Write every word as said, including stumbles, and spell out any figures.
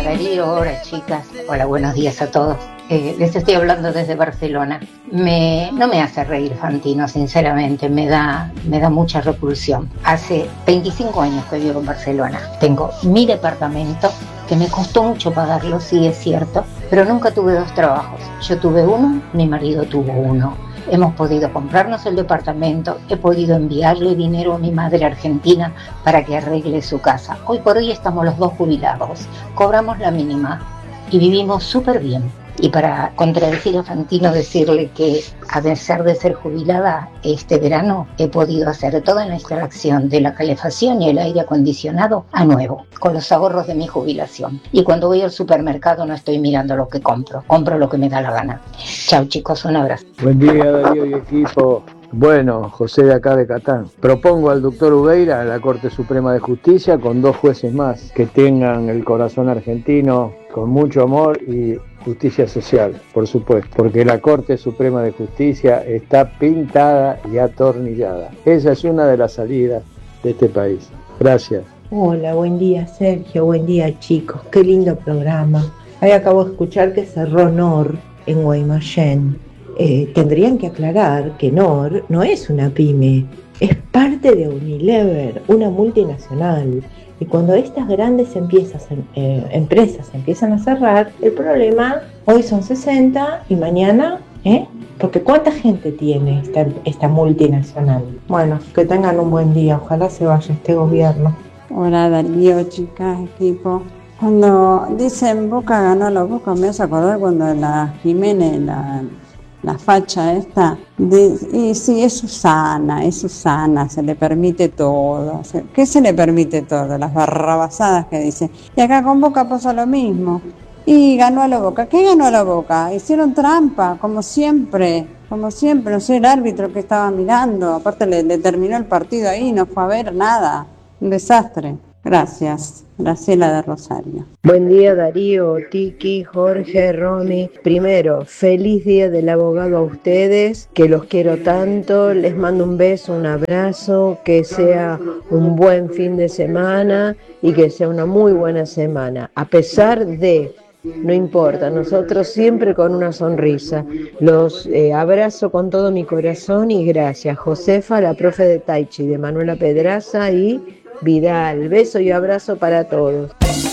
Darío, hola chicas, hola, buenos días a todos. Eh, les estoy hablando desde Barcelona. Me, no me hace reír Fantino, sinceramente, me da, me da mucha repulsión. Hace veinticinco años que vivo en Barcelona. Tengo mi departamento, que me costó mucho pagarlo, sí es cierto, pero nunca tuve dos trabajos. Yo tuve uno, mi marido tuvo uno. Hemos podido comprarnos el departamento, he podido enviarle dinero a mi madre argentina para que arregle su casa. Hoy por hoy estamos los dos jubilados, cobramos la mínima y vivimos súper bien. Y para contradecir a Fantino, decirle que a pesar de ser jubilada, este verano he podido hacer toda la instalación de la calefacción y el aire acondicionado a nuevo, con los ahorros de mi jubilación. Y cuando voy al supermercado no estoy mirando lo que compro, compro lo que me da la gana. Chao chicos, un abrazo. Buen día Darío y equipo. Bueno, José de acá de Catán. Propongo al doctor Ubeira a la Corte Suprema de Justicia con dos jueces más que tengan el corazón argentino con mucho amor y justicia social, por supuesto, porque la Corte Suprema de Justicia está pintada y atornillada. Esa es una de las salidas de este país. Gracias. Hola, buen día Sergio, buen día chicos, qué lindo programa. Ahí acabo de escuchar que cerró Nor en Guaymallén. Eh, tendrían que aclarar que Nor no es una pyme, es parte de Unilever, una multinacional. Y cuando estas grandes empiezas, eh, empresas empiezan a cerrar, el problema hoy son sesenta y mañana, ¿eh? Porque ¿cuánta gente tiene esta, esta multinacional? Bueno, que tengan un buen día, ojalá se vaya este gobierno. Hola Darío, chicas, equipo. Cuando dicen Boca ganó la Boca, me hace acordar cuando la Jiménez, la... la facha esta, de, y sí, es Susana, es Susana, se le permite todo. ¿Qué se le permite todo? Las barrabasadas que dice. Y acá con Boca pasa lo mismo. Y ganó a la Boca. ¿Qué ganó a la Boca? Hicieron trampa, como siempre, como siempre. No sé, el árbitro que estaba mirando, aparte le, le terminó el partido ahí, no fue a ver nada. Un desastre. Gracias. Graciela de Rosario. Buen día Darío, Tiki, Jorge, Romy. Primero, feliz día del abogado a ustedes, que los quiero tanto, les mando un beso, un abrazo, que sea un buen fin de semana y que sea una muy buena semana, a pesar de, no importa, nosotros siempre con una sonrisa. Los eh, abrazo con todo mi corazón y gracias. Josefa, la profe de Tai Chi, de Manuela Pedraza y Vidal. Beso y abrazo para todos.